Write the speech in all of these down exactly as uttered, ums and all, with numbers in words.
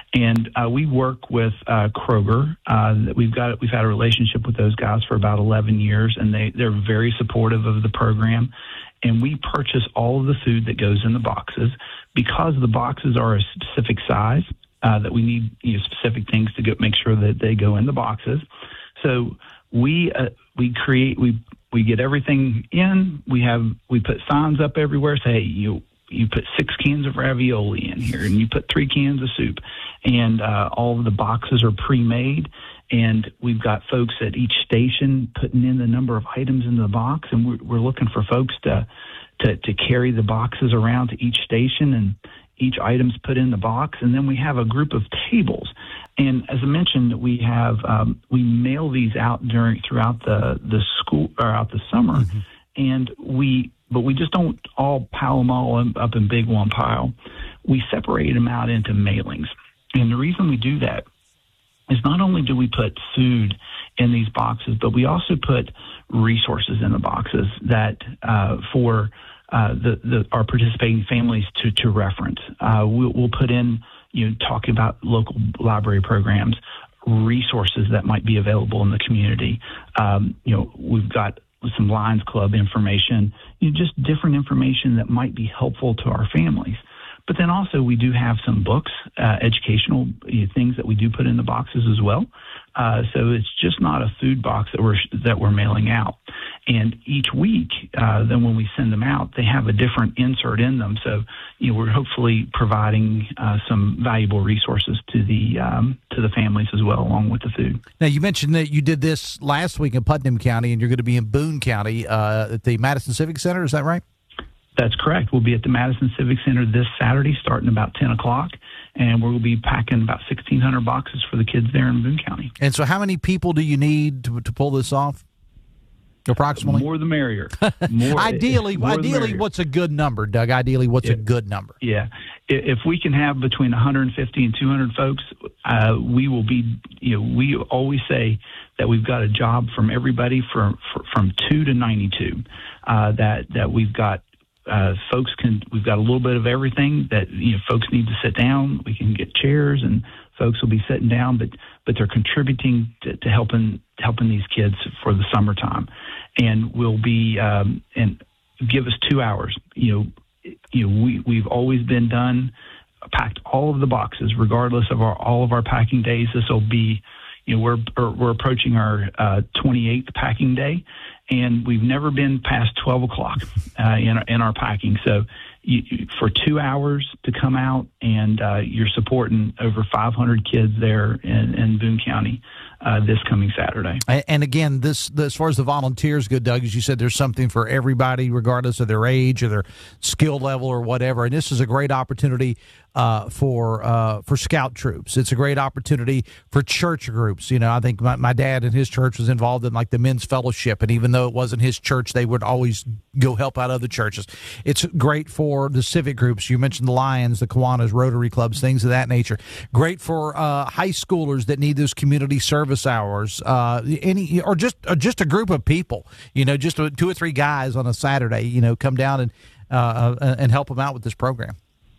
And uh, we work with uh, Kroger. Uh, we've got we've had a relationship with those guys for about eleven years, and they they're very supportive of the program. And we purchase all of the food that goes in the boxes because the boxes are a specific size uh, that we need you know, specific things to get, make sure that they go in the boxes. So we uh, we create we we get everything in. We have we put signs up everywhere. Say hey, you you put six cans of ravioli in here, and you put three cans of soup, and uh, all of the boxes are pre-made. And we've got folks at each station putting in the number of items in the box, and we're, we're looking for folks to, to to carry the boxes around to each station, and each item's put in the box. And then we have a group of tables, and as I mentioned, we have um, we mail these out during throughout the the school or out the summer, mm-hmm. and we but we just don't all pile them all up in big one pile. We separate them out into mailings, and the reason we do that is not only do we put food in these boxes, but we also put resources in the boxes that uh, for uh, the, the our participating families to to reference. Uh, we'll, we'll put in you know talking about local library programs, resources that might be available in the community. Um, you know, we've got some Lions Club information, you know, just different information that might be helpful to our families. But then also we do have some books, uh, educational you know, things that we do put in the boxes as well. Uh, so it's just not a food box that we're that we're mailing out. And each week, uh, then when we send them out, they have a different insert in them. So you know, we're hopefully providing uh, some valuable resources to the um, to the families as well, along with the food. Now you mentioned that you did this last week in Putnam County, and you're going to be in Boone County uh, at the Madison Civic Center. Is that right? That's correct. We'll be at the Madison Civic Center this Saturday starting about ten o'clock, and we'll be packing about sixteen hundred boxes for the kids there in Boone County. And so how many people do you need to, to pull this off, approximately? More the merrier. More, ideally, more ideally, what's a good number, Doug? Ideally, what's yeah. a good number? Yeah. If we can have between one hundred fifty and two hundred folks, uh, we will be, you know, we always say that we've got a job from everybody from, from two to ninety-two, uh, that, that we've got Uh, folks can, we've got a little bit of everything that, you know, folks need to sit down. We can get chairs and folks will be sitting down, but, but they're contributing to, to helping, helping these kids for the summertime. And we'll be, um, and give us two hours. You know, you know, we, we've always been done, packed all of the boxes, regardless of our, all of our packing days. This will be, you know, we're, we're approaching our uh, twenty-eighth packing day, and we've never been past twelve o'clock uh, in, our, in our packing. So you, you, for two hours to come out, and uh, you're supporting over five hundred kids there in, in Boone County uh, this coming Saturday. And again, this, as far as the volunteers go, Doug, as you said, there's something for everybody, regardless of their age or their skill level or whatever. And this is a great opportunity uh, for uh, for scout troops. It's a great opportunity for church groups. You know, I think my, my dad and his church was involved in like the men's fellowship, and even though it wasn't his church, they would always go help out other churches. It's great for the civic groups. You mentioned the Lions, the Kiwanis, Rotary clubs, things of that nature. Great for uh, high schoolers that need those community service hours. Uh, any or just or just a group of people. You know, just two or three guys on a Saturday. You know, come down and uh, and help them out with this program.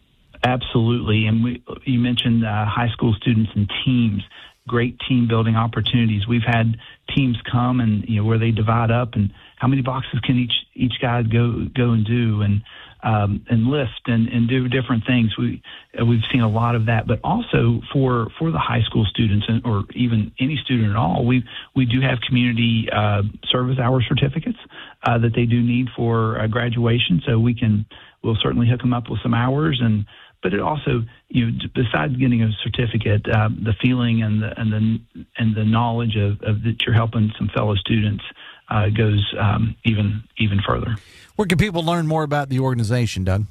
Absolutely. And we, you mentioned uh, high school students and teams, great team building opportunities. We've had teams come and, you know, where they divide up and how many boxes can each, each guy go, go and do and, um, and lift and, and do different things. We, uh, we've seen a lot of that, but also for, for the high school students and, or even any student at all, we, we do have community, uh, service hour certificates, uh, that they do need for uh, graduation. So we can, we'll certainly hook them up with some hours. And, but it also, you know, besides getting a certificate, uh, the feeling and the and the and the knowledge of, of that you're helping some fellow students uh, goes um, even even further. Where can people learn more about the organization, Doug?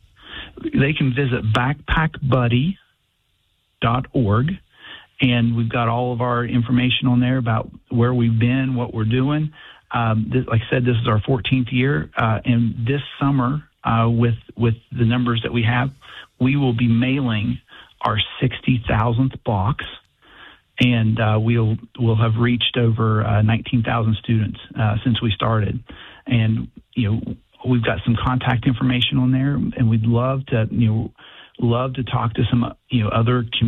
They can visit backpack buddy dot org, and we've got all of our information on there about where we've been, what we're doing. Um, this, like I said, this is our fourteenth year, uh, and this summer, uh, with with the numbers that we have, we will be mailing our sixty thousandth box, and uh, we'll we'll have reached over uh, nineteen thousand students uh, since we started. And you know, we've got some contact information on there, and we'd love to you know love to talk to some you know other communities.